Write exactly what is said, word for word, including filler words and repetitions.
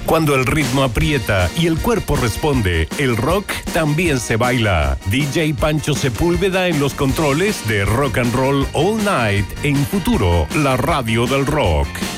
Cuando el ritmo aprieta y el cuerpo responde, el rock también se baila. D J Pancho Sepúlveda en los controles de Rock and Roll All Night en Futuro, la radio del rock.